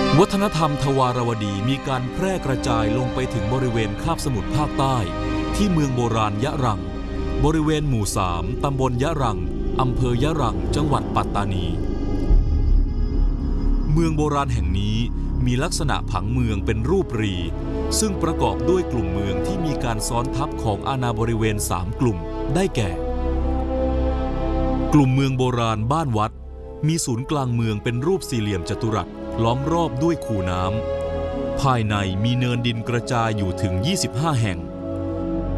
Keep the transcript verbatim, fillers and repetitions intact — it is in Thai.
วัฒนธรรมทวารวดีมีการแพร่กระจายลงไปถึงบริเวณคาบสมุทรภาคใต้ที่เมืองโบราณยะรังบริเวณหมู่สามตำบลยะรังอำเภอยะรังจังหวัดปัตตานีเมืองโบราณแห่งนี้มีลักษณะผังเมืองเป็นรูปรีซึ่งประกอบด้วยกลุ่มเมืองที่มีการซ้อนทับของอาณาบริเวณสามกลุ่มได้แก่กลุ่มเมืองโบราณบ้านวัดมีศูนย์กลางเมืองเป็นรูปสี่เหลี่ยมจัตุรัสล้อมรอบด้วยคูน้ำภายในมีเนินดินกระจายอยู่ถึงยี่สิบห้าแห่ง